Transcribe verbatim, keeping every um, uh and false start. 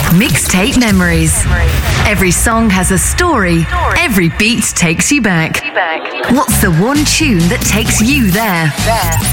Mixtape Memories. Every song has a story. Every beat takes you back. What's the one tune that takes you there?